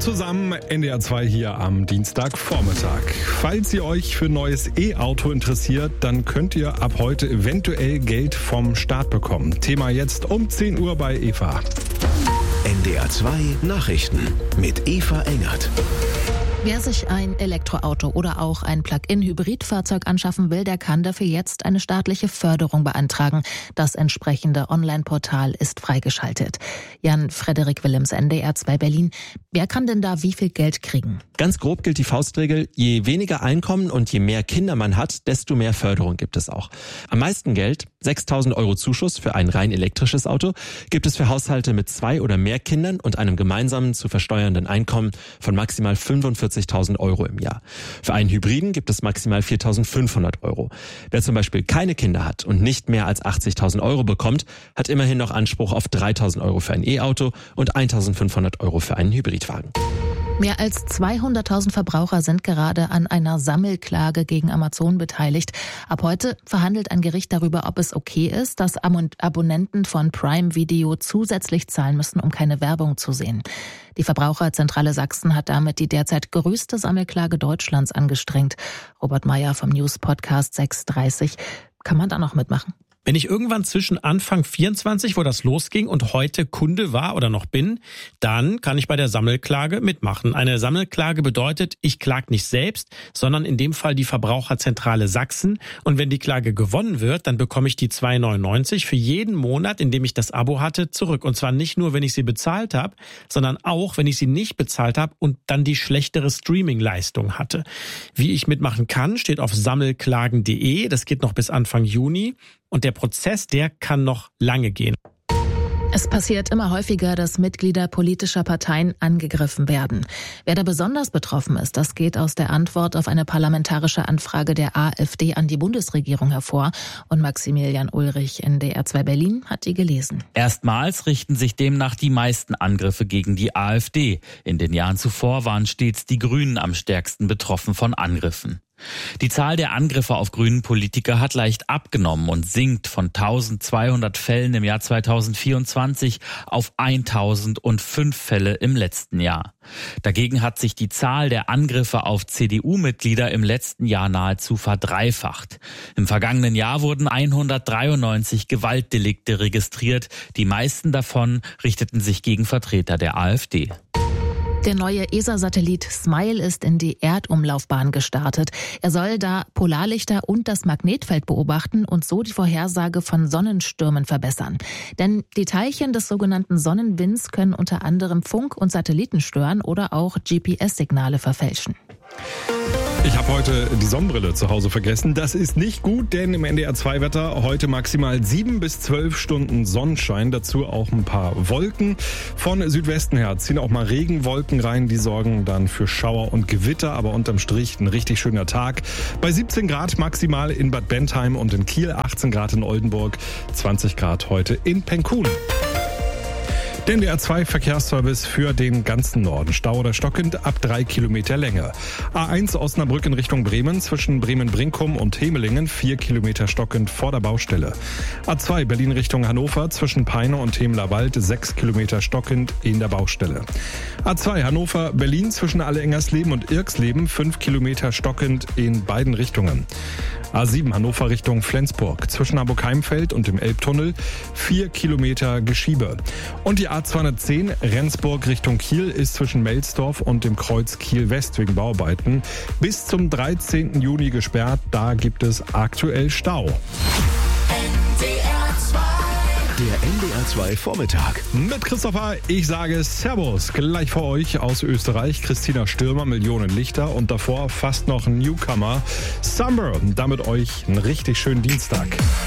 zusammen, NDR 2 hier am Dienstagvormittag. Falls ihr euch für ein neues E-Auto interessiert, dann könnt ihr ab heute eventuell Geld vom Staat bekommen. Thema jetzt um 10 Uhr bei Eva. NDR 2 Nachrichten mit Eva Engert. Wer sich ein Elektroauto oder auch ein Plug-in-Hybridfahrzeug anschaffen will, der kann dafür jetzt eine staatliche Förderung beantragen. Das entsprechende Online-Portal ist freigeschaltet. Jan-Frederik Willems, NDR 2 Berlin. Wer kann denn da wie viel Geld kriegen? Ganz grob gilt die Faustregel, je weniger Einkommen und je mehr Kinder man hat, desto mehr Förderung gibt es auch. Am meisten Geld, 6.000 € Zuschuss für ein rein elektrisches Auto, gibt es für Haushalte mit 2 oder mehr Kindern und einem gemeinsamen zu versteuernden Einkommen von maximal 45.000 € im Jahr. Für einen Hybriden gibt es maximal 4.500 €. Wer zum Beispiel keine Kinder hat und nicht mehr als 80.000 € bekommt, hat immerhin noch Anspruch auf 3.000 € für ein E-Auto und 1.500 € für einen Hybridwagen. Mehr als 200.000 Verbraucher sind gerade an einer Sammelklage gegen Amazon beteiligt. Ab heute verhandelt ein Gericht darüber, ob es okay ist, dass Abonnenten von Prime Video zusätzlich zahlen müssen, um keine Werbung zu sehen. Die Verbraucherzentrale Sachsen hat damit die derzeit größte Sammelklage Deutschlands angestrengt. Robert Meyer vom News-Podcast 6:30. Kann man da noch mitmachen? Wenn ich irgendwann zwischen Anfang 24, wo das losging, und heute Kunde war oder noch bin, dann kann ich bei der Sammelklage mitmachen. Eine Sammelklage bedeutet, ich klage nicht selbst, sondern in dem Fall die Verbraucherzentrale Sachsen. Und wenn die Klage gewonnen wird, dann bekomme ich die 2,99 für jeden Monat, in dem ich das Abo hatte, zurück. Und zwar nicht nur, wenn ich sie bezahlt habe, sondern auch, wenn ich sie nicht bezahlt habe und dann die schlechtere Streaming-Leistung hatte. Wie ich mitmachen kann, steht auf sammelklagen.de. Das geht noch bis Anfang Juni. Und der Prozess, der kann noch lange gehen. Es passiert immer häufiger, dass Mitglieder politischer Parteien angegriffen werden. Wer da besonders betroffen ist, das geht aus der Antwort auf eine parlamentarische Anfrage der AfD an die Bundesregierung hervor. Und Maximilian Ulrich, NDR 2 Berlin, hat die gelesen. Erstmals richten sich demnach die meisten Angriffe gegen die AfD. In den Jahren zuvor waren stets die Grünen am stärksten betroffen von Angriffen. Die Zahl der Angriffe auf grünen Politiker hat leicht abgenommen und sinkt von 1.200 Fällen im Jahr 2024 auf 1.005 Fälle im letzten Jahr. Dagegen hat sich die Zahl der Angriffe auf CDU-Mitglieder im letzten Jahr nahezu verdreifacht. Im vergangenen Jahr wurden 193 Gewaltdelikte registriert. Die meisten davon richteten sich gegen Vertreter der AfD. Der neue ESA-Satellit SMILE ist in die Erdumlaufbahn gestartet. Er soll da Polarlichter und das Magnetfeld beobachten und so die Vorhersage von Sonnenstürmen verbessern. Denn die Teilchen des sogenannten Sonnenwinds können unter anderem Funk- und Satelliten stören oder auch GPS-Signale verfälschen. Ich habe heute die Sonnenbrille zu Hause vergessen. Das ist nicht gut, denn im NDR 2 Wetter heute maximal 7 bis 12 Stunden Sonnenschein. Dazu auch ein paar Wolken. Von Südwesten her ziehen auch mal Regenwolken rein. Die sorgen dann für Schauer und Gewitter. Aber unterm Strich ein richtig schöner Tag. Bei 17 Grad maximal in Bad Bentheim und in Kiel, 18 Grad in Oldenburg, 20 Grad heute in Penkun. Der NDR 2 Verkehrsservice für den ganzen Norden. Stau oder stockend ab 3 Kilometer Länge. A1 Osnabrück in Richtung Bremen zwischen Bremen-Brinkum und Hemelingen 4 Kilometer stockend vor der Baustelle. A2 Berlin Richtung Hannover zwischen Peine und Hemeler Wald 6 Kilometer stockend in der Baustelle. A2 Hannover-Berlin zwischen Alle-Engersleben und Irksleben 5 Kilometer stockend in beiden Richtungen. A7 Hannover Richtung Flensburg zwischen Hamburg-Heimfeld und dem Elbtunnel 4 Kilometer Geschiebe. Und die A210 Rendsburg Richtung Kiel ist zwischen Melsdorf und dem Kreuz Kiel-West wegen Bauarbeiten bis zum 13. Juni gesperrt. Da gibt es aktuell Stau. Der NDR 2 Vormittag. Mit Christopher, ich sage Servus. Gleich vor euch aus Österreich Christina Stürmer, Millionen Lichter und davor fast noch ein Newcomer, Summer. Damit euch einen richtig schönen Dienstag.